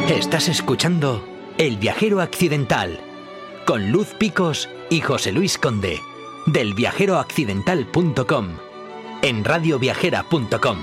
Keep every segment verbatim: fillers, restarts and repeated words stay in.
Estás escuchando El Viajero Accidental con Luz Picos y José Luis Conde del viajero accidental punto com en radio viajera punto com.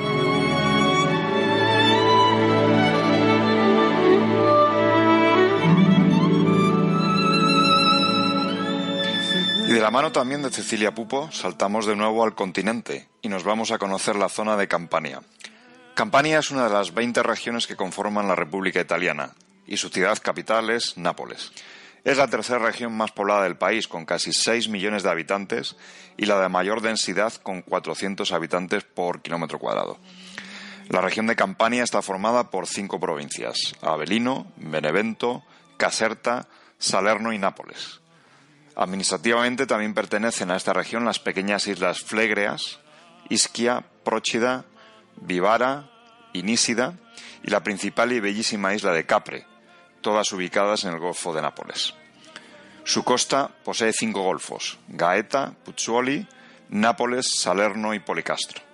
Y de la mano también de Cecilia Pupo saltamos de nuevo al continente y nos vamos a conocer la zona de Campania. Campania es una de las veinte regiones que conforman la República Italiana y su ciudad capital es Nápoles. Es la tercera región más poblada del país, con casi seis millones de habitantes, y la de mayor densidad, con cuatrocientos habitantes por kilómetro cuadrado. La región de Campania está formada por cinco provincias: Avellino, Benevento, Caserta, Salerno y Nápoles. Administrativamente también pertenecen a esta región las pequeñas islas Flegreas, Ischia, Próchida, Vivara y Nísida, y la principal y bellísima isla de Capre, todas ubicadas en el Golfo de Nápoles. Su costa posee cinco golfos: Gaeta, Pozzuoli, Nápoles, Salerno y Policastro.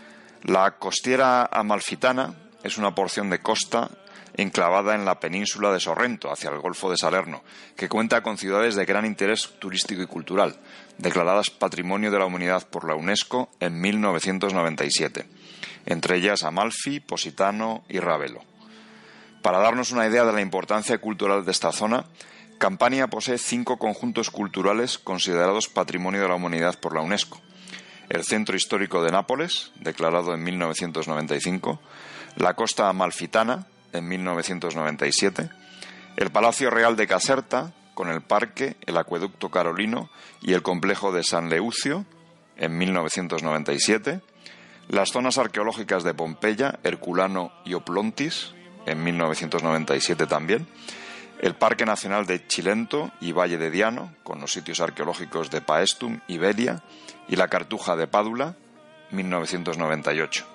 La costiera amalfitana es una porción de costa enclavada en la península de Sorrento, hacia el Golfo de Salerno, que cuenta con ciudades de gran interés turístico y cultural, declaradas Patrimonio de la Humanidad por la UNESCO en mil novecientos noventa y siete, entre ellas Amalfi, Positano y Ravello. Para darnos una idea de la importancia cultural de esta zona, Campania posee cinco conjuntos culturales considerados Patrimonio de la Humanidad por la UNESCO: el Centro Histórico de Nápoles, declarado en mil novecientos noventa y cinco, la Costa Amalfitana, en mil novecientos noventa y siete, el Palacio Real de Caserta, con el parque, el acueducto carolino y el complejo de San Leucio, en mil novecientos noventa y siete, las zonas arqueológicas de Pompeya, Herculano y Oplontis, en mil novecientos noventa y siete también, el Parque Nacional de Cilento y Valle de Diano, con los sitios arqueológicos de Paestum y Velia, y la Cartuja de Pádula, mil novecientos noventa y ocho.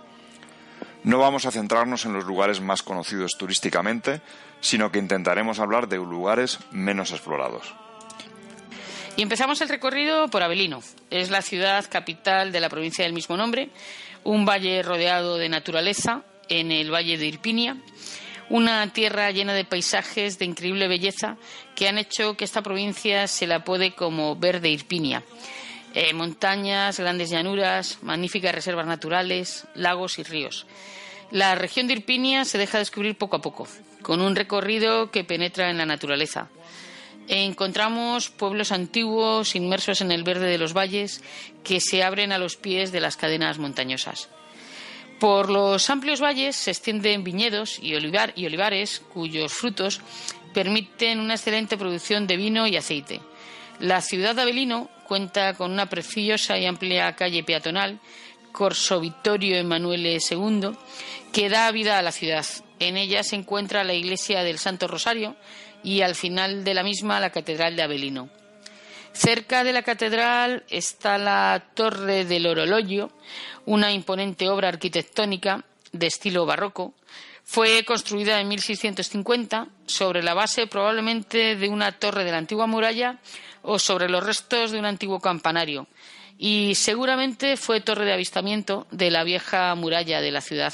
No vamos a centrarnos en los lugares más conocidos turísticamente, sino que intentaremos hablar de lugares menos explorados. Y empezamos el recorrido por Avellino. Es la ciudad capital de la provincia del mismo nombre, un valle rodeado de naturaleza en el Valle de Irpinia, una tierra llena de paisajes de increíble belleza que han hecho que esta provincia se la apode como Verde Irpinia. Eh, montañas, grandes llanuras, magníficas reservas naturales, lagos y ríos. La región de Irpinia se deja descubrir poco a poco, con un recorrido que penetra en la naturaleza. Encontramos pueblos antiguos inmersos en el verde de los valles que se abren a los pies de las cadenas montañosas. Por los amplios valles se extienden viñedos y, olivar, y olivares cuyos frutos permiten una excelente producción de vino y aceite. La ciudad de Avellino cuenta con una preciosa y amplia calle peatonal, Corso Vittorio Emanuele segundo, que da vida a la ciudad. En ella se encuentra la iglesia del Santo Rosario y al final de la misma la catedral de Avellino. Cerca de la catedral está la Torre del Orologio, una imponente obra arquitectónica de estilo barroco. Fue construida en mil seiscientos cincuenta sobre la base probablemente de una torre de la antigua muralla o sobre los restos de un antiguo campanario, y seguramente fue torre de avistamiento de la vieja muralla de la ciudad.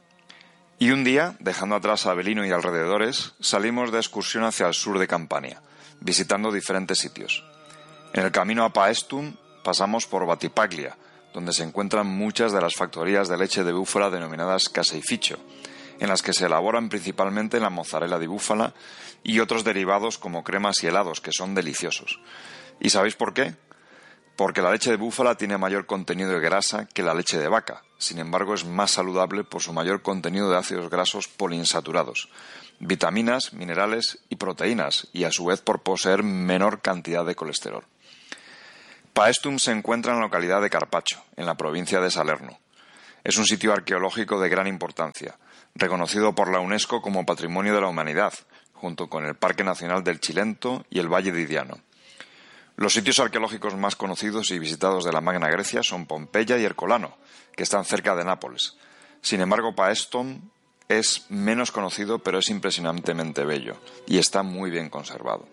Y un día, dejando atrás a Avellino y alrededores, salimos de excursión hacia el sur de Campania, visitando diferentes sitios. En el camino a Paestum pasamos por Battipaglia, donde se encuentran muchas de las factorías de leche de búfala denominadas caseificio, en las que se elaboran principalmente la mozzarella di búfala y otros derivados como cremas y helados, que son deliciosos. ¿Y sabéis por qué? Porque la leche de búfala tiene mayor contenido de grasa que la leche de vaca. Sin embargo, es más saludable por su mayor contenido de ácidos grasos poliinsaturados, vitaminas, minerales y proteínas, y a su vez por poseer menor cantidad de colesterol. Paestum se encuentra en la localidad de Carpaccio, en la provincia de Salerno. Es un sitio arqueológico de gran importancia, reconocido por la UNESCO como Patrimonio de la Humanidad, junto con el Parque Nacional del Cilento y el Valle de Diano. Los sitios arqueológicos más conocidos y visitados de la Magna Grecia son Pompeya y Herculano, que están cerca de Nápoles. Sin embargo, Paestum es menos conocido, pero es impresionantemente bello y está muy bien conservado.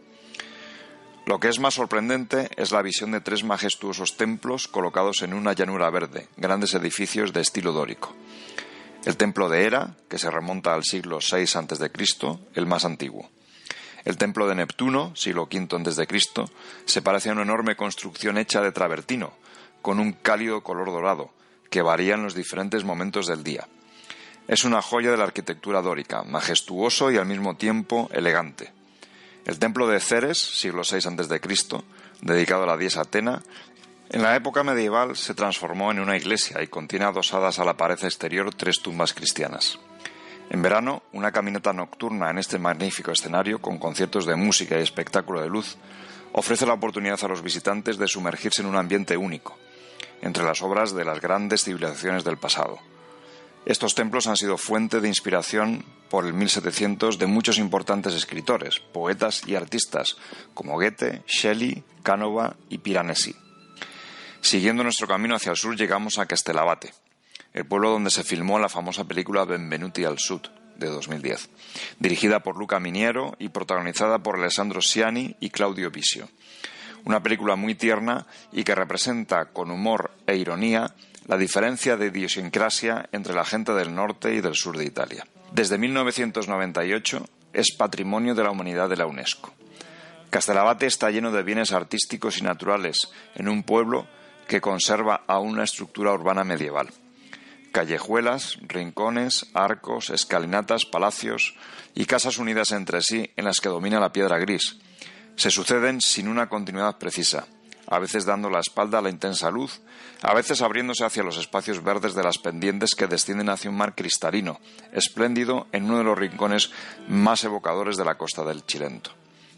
Lo que es más sorprendente es la visión de tres majestuosos templos colocados en una llanura verde, grandes edificios de estilo dórico. El templo de Hera, que se remonta al siglo seis antes de Cristo, el más antiguo. El templo de Neptuno, siglo quinto antes de Cristo, se parece a una enorme construcción hecha de travertino, con un cálido color dorado, que varía en los diferentes momentos del día. Es una joya de la arquitectura dórica, majestuoso y al mismo tiempo elegante. El templo de Ceres, siglo seis antes de Cristo, dedicado a la diosa Atena, en la época medieval se transformó en una iglesia y contiene adosadas a la pared exterior tres tumbas cristianas. En verano, una caminata nocturna en este magnífico escenario, con conciertos de música y espectáculo de luz, ofrece la oportunidad a los visitantes de sumergirse en un ambiente único, entre las obras de las grandes civilizaciones del pasado. Estos templos han sido fuente de inspiración por el mil setecientos de muchos importantes escritores, poetas y artistas, como Goethe, Shelley, Canova y Piranesi. Siguiendo nuestro camino hacia el sur llegamos a Castellabate, el pueblo donde se filmó la famosa película Benvenuti al Sud, de dos mil diez, dirigida por Luca Miniero y protagonizada por Alessandro Siani y Claudio Bisio. Una película muy tierna y que representa con humor e ironía la diferencia de idiosincrasia entre la gente del norte y del sur de Italia. Desde mil novecientos noventa y ocho es Patrimonio de la Humanidad de la UNESCO. Castellabate está lleno de bienes artísticos y naturales en un pueblo que conserva aún una estructura urbana medieval. Callejuelas, rincones, arcos, escalinatas, palacios y casas unidas entre sí en las que domina la piedra gris. Se suceden sin una continuidad precisa, a veces dando la espalda a la intensa luz, a veces abriéndose hacia los espacios verdes de las pendientes que descienden hacia un mar cristalino, espléndido en uno de los rincones más evocadores de la costa del Cilento.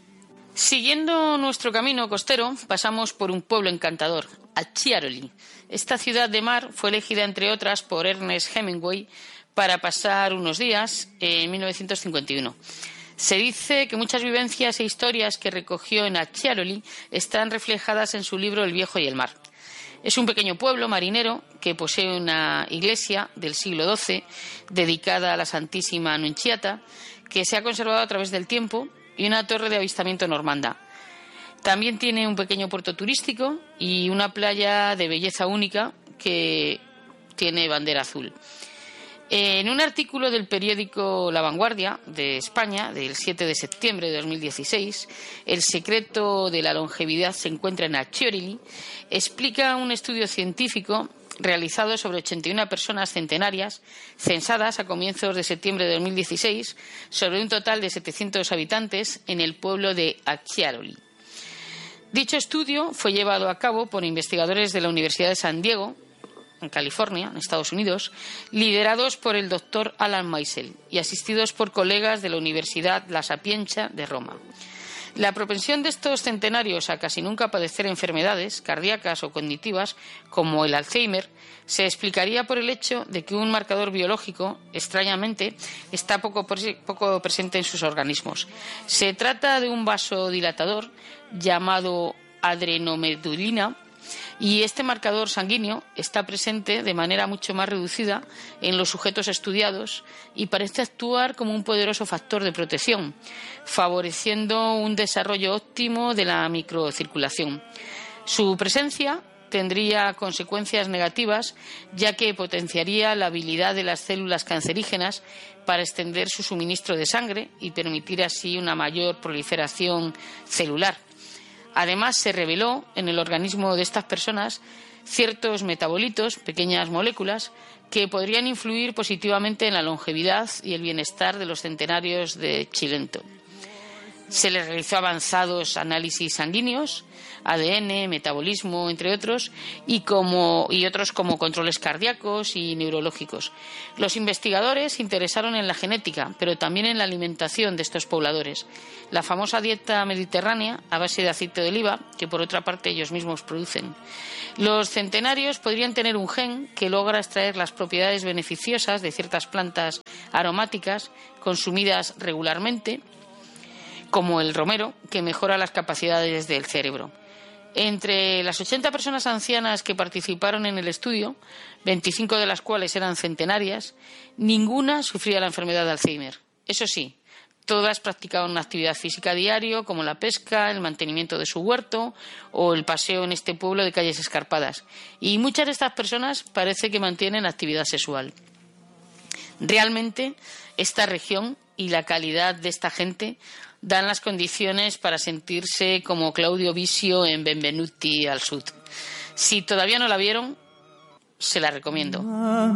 Siguiendo nuestro camino costero, pasamos por un pueblo encantador, Acciaroli. Esta ciudad de mar fue elegida, entre otras, por Ernest Hemingway para pasar unos días en mil novecientos cincuenta y uno. Se dice que muchas vivencias e historias que recogió en Acciaroli están reflejadas en su libro El viejo y el mar. Es un pequeño pueblo marinero que posee una iglesia del siglo doce dedicada a la Santísima Nunziata, que se ha conservado a través del tiempo, y una torre de avistamiento normanda. También tiene un pequeño puerto turístico y una playa de belleza única que tiene bandera azul. En un artículo del periódico La Vanguardia de España, del siete de septiembre de dos mil dieciséis, El secreto de la longevidad se encuentra en Acciaroli, explica un estudio científico realizado sobre ochenta y una personas centenarias censadas a comienzos de septiembre de dos mil dieciséis sobre un total de setecientos habitantes en el pueblo de Acciaroli. Dicho estudio fue llevado a cabo por investigadores de la Universidad de San Diego, en California, en Estados Unidos, liderados por el doctor Alan Meisel y asistidos por colegas de la Universidad La Sapienza de Roma. La propensión de estos centenarios a casi nunca padecer enfermedades cardíacas o cognitivas, como el Alzheimer, se explicaría por el hecho de que un marcador biológico, extrañamente, está poco, poco presente en sus organismos. Se trata de un vasodilatador llamado adrenomedulina, y este marcador sanguíneo está presente de manera mucho más reducida en los sujetos estudiados y parece actuar como un poderoso factor de protección, favoreciendo un desarrollo óptimo de la microcirculación. Su presencia tendría consecuencias negativas, ya que potenciaría la habilidad de las células cancerígenas para extender su suministro de sangre y permitir así una mayor proliferación celular. Además, se reveló en el organismo de estas personas ciertos metabolitos, pequeñas moléculas, que podrían influir positivamente en la longevidad y el bienestar de los centenarios de Cilento. Se les realizó avanzados análisis sanguíneos, A D N, metabolismo, entre otros, y, como, y otros como controles cardíacos y neurológicos. Los investigadores se interesaron en la genética, pero también en la alimentación de estos pobladores. La famosa dieta mediterránea, a base de aceite de oliva, que por otra parte ellos mismos producen. Los centenarios podrían tener un gen que logra extraer las propiedades beneficiosas de ciertas plantas aromáticas consumidas regularmente, como el romero, que mejora las capacidades del cerebro. Entre las ochenta personas ancianas que participaron en el estudio, veinticinco de las cuales eran centenarias, ninguna sufría la enfermedad de Alzheimer. Eso sí, todas practicaban una actividad física a diario, como la pesca, el mantenimiento de su huerto o el paseo en este pueblo de calles escarpadas. Y muchas de estas personas parece que mantienen actividad sexual. Realmente esta región y la calidad de esta gente dan las condiciones para sentirse como Claudio Bisio en Benvenuti al Sud. Si todavía no la vieron, se la recomiendo.